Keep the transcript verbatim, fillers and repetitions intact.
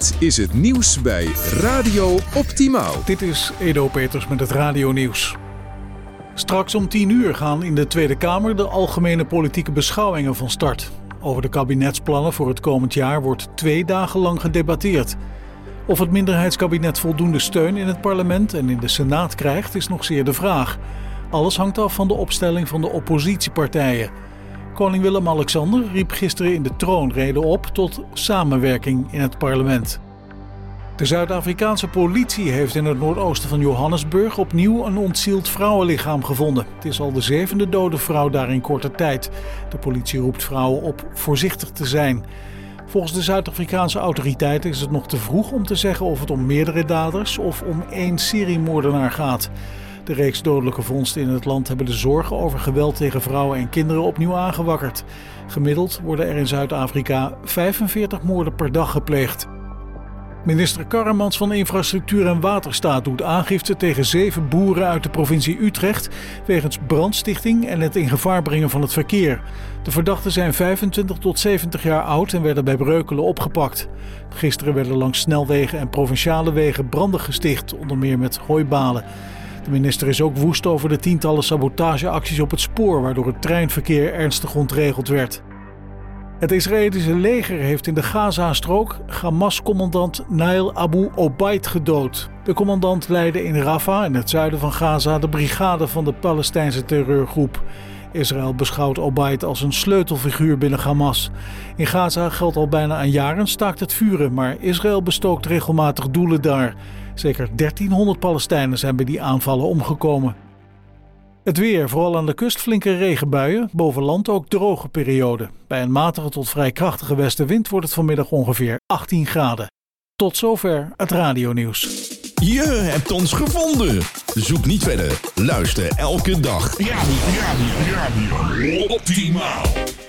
Dit is het nieuws bij Radio Optimaal. Dit is Edo Peters met het Radio Nieuws. Straks om tien uur gaan in de Tweede Kamer de algemene politieke beschouwingen van start. Over de kabinetsplannen voor het komend jaar wordt twee dagen lang gedebatteerd. Of het minderheidskabinet voldoende steun in het parlement en in de Senaat krijgt, is nog zeer de vraag. Alles hangt af van de opstelling van de oppositiepartijen. Koning Willem-Alexander riep gisteren in de troonrede op tot samenwerking in het parlement. De Zuid-Afrikaanse politie heeft in het noordoosten van Johannesburg opnieuw een ontzield vrouwenlichaam gevonden. Het is al de zevende dode vrouw daar in korte tijd. De politie roept vrouwen op voorzichtig te zijn. Volgens de Zuid-Afrikaanse autoriteiten is het nog te vroeg om te zeggen of het om meerdere daders of om één seriemoordenaar gaat. De reeks dodelijke vondsten in het land hebben de zorgen over geweld tegen vrouwen en kinderen opnieuw aangewakkerd. Gemiddeld worden er in Zuid-Afrika vijfenveertig moorden per dag gepleegd. Minister Karremans van Infrastructuur en Waterstaat doet aangifte tegen zeven boeren uit de provincie Utrecht wegens brandstichting en het in gevaar brengen van het verkeer. De verdachten zijn vijfentwintig tot zeventig jaar oud en werden bij Breukelen opgepakt. Gisteren werden langs snelwegen en provinciale wegen branden gesticht, onder meer met hooibalen. De minister is ook woest over de tientallen sabotageacties op het spoor, waardoor het treinverkeer ernstig ontregeld werd. Het Israëlische leger heeft in de Gaza-strook Hamas-commandant Nail Abu Obaid gedood. De commandant leidde in Rafah, in het zuiden van Gaza, de brigade van de Palestijnse terreurgroep. Israël beschouwt Obaid als een sleutelfiguur binnen Hamas. In Gaza geldt al bijna een jaar een staakt het vuren, maar Israël bestookt regelmatig doelen daar. Zeker dertienhonderd Palestijnen zijn bij die aanvallen omgekomen. Het weer, vooral aan de kust flinke regenbuien, boven land ook droge perioden. Bij een matige tot vrij krachtige westenwind wordt het vanmiddag ongeveer achttien graden. Tot zover het radionieuws. Je hebt ons gevonden. Zoek niet verder. Luister elke dag. Radio, radio, radio. Optimaal.